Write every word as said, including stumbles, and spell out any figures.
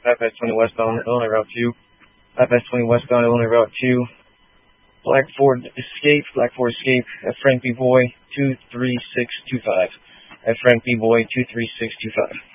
F S twenty westbound, Illinois Route two. F S twenty westbound, Illinois Route two. Black Ford Escape, Black Ford Escape, at Frank B. Boy, two three six two five. At Frank B. Boy, two three six two five.